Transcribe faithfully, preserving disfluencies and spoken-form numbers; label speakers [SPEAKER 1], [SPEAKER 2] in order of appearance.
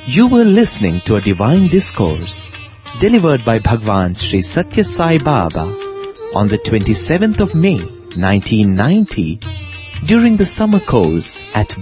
[SPEAKER 1] You were listening to a divine discourse delivered by Bhagwan Sri Satya Sai Baba on the twenty-seventh of May nineteen ninety during the summer course at